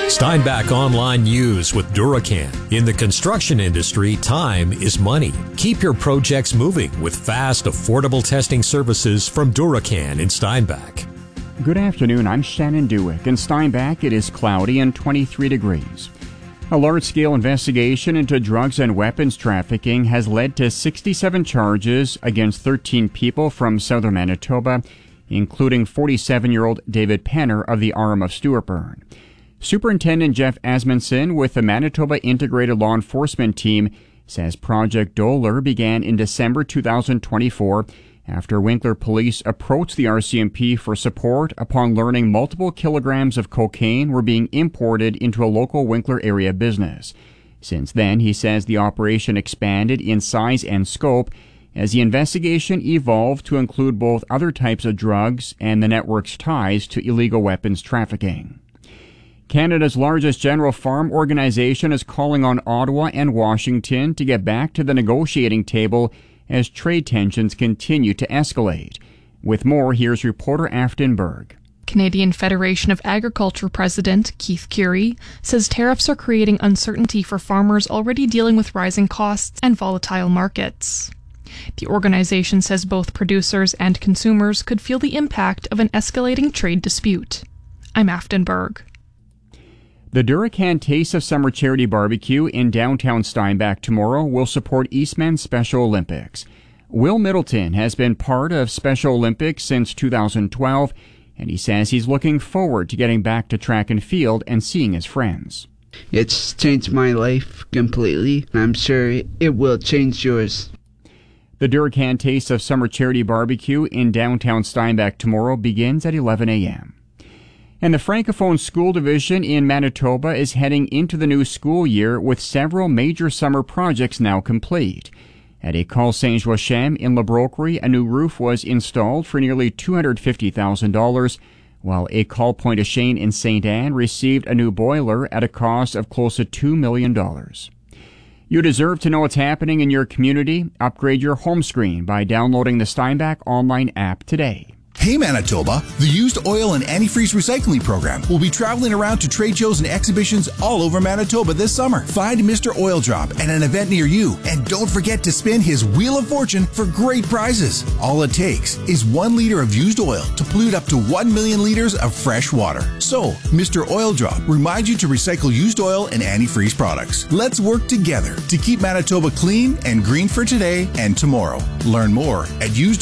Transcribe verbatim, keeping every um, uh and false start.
Steinbach Online News with Duracan. In the construction industry, time is money. Keep your projects moving with fast, affordable testing services from Duracan in Steinbach. Good afternoon, I'm Shannon Dewick. In Steinbach, it is cloudy and twenty-three degrees. A large-scale investigation into drugs and weapons trafficking has led to sixty-seven charges against thirteen people from southern Manitoba, including forty-seven-year-old David Penner of the Arm of Stewartburn. Superintendent Jeff Asmundson with the Manitoba Integrated Law Enforcement Team says Project Dollar began in December two thousand twenty-four after Winkler Police approached the R C M P for support upon learning multiple kilograms of cocaine were being imported into a local Winkler area business. Since then, he says the operation expanded in size and scope as the investigation evolved to include both other types of drugs and the network's ties to illegal weapons trafficking. Canada's largest general farm organization is calling on Ottawa and Washington to get back to the negotiating table as trade tensions continue to escalate. With more, here's reporter Afton Berg. Canadian Federation of Agriculture President Keith Curie says tariffs are creating uncertainty for farmers already dealing with rising costs and volatile markets. The organization says both producers and consumers could feel the impact of an escalating trade dispute. I'm Afton Berg. The Duracan Taste of Summer Charity Barbecue in downtown Steinbach tomorrow will support Eastman's Special Olympics. Will Middleton has been part of Special Olympics since two thousand twelve, and he says he's looking forward to getting back to track and field and seeing his friends. It's changed my life completely, and I'm sure it will change yours. The Duracan Taste of Summer Charity Barbecue in downtown Steinbach tomorrow begins at eleven a.m. And the Francophone School Division in Manitoba is heading into the new school year with several major summer projects now complete. At École Saint-Joachim in La Broquerie, a new roof was installed for nearly two hundred fifty thousand dollars, while École Pointe-aux-Chênes in Saint Anne received a new boiler at a cost of close to two million dollars. You deserve to know what's happening in your community. Upgrade your home screen by downloading the Steinbach online app today. Hey Manitoba, the Used Oil and Antifreeze Recycling Program will be traveling around to trade shows and exhibitions all over Manitoba this summer. Find Mister Oil Drop at an event near you, and don't forget to spin his Wheel of Fortune for great prizes. All it takes is one liter of used oil to pollute up to one million liters of fresh water. So, Mister Oil Drop reminds you to recycle used oil and antifreeze products. Let's work together to keep Manitoba clean and green for today and tomorrow. Learn more at used